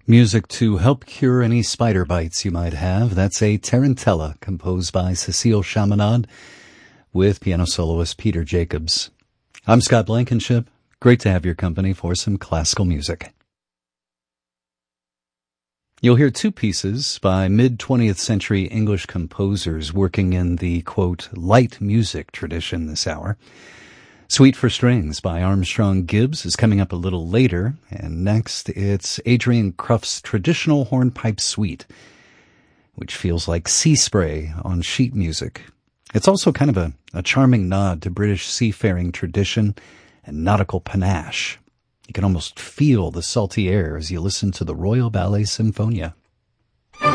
Music to help cure any spider bites you might have. That's a Tarantella composed by Cecile Chaminade with piano soloist Peter Jacobs. I'm Scott Blankenship. Great to have your company for some classical music. You'll hear two pieces by mid-20th century English composers working in the, quote, light music tradition this hour. Suite for Strings by Armstrong Gibbs is coming up a little later, and next it's Adrian Cruft's traditional hornpipe suite, which feels like sea spray on sheet music. It's also kind of a charming nod to British seafaring tradition and nautical panache. You can almost feel the salty air as you listen to the Royal Ballet Symphonia.